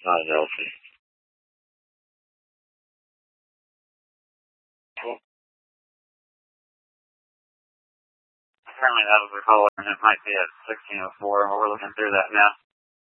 Philadelphia. Cool. Apparently that was the caller, and it might be at 1604. We're looking through that now.